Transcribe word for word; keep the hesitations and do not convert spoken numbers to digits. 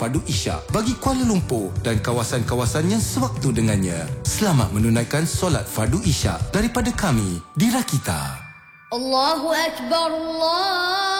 Padu Isyak bagi Kuala Lumpur dan kawasan-kawasan yang sewaktu dengannya. Selamat menunaikan solat Fardu Isyak daripada kami di Rakita. Allahu Akbar, Allah